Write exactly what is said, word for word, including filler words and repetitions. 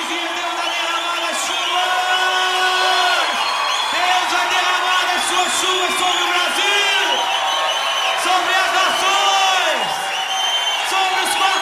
dia Deus vai derramar as chuvas! Deus vai derramar as suas chuvas sobre o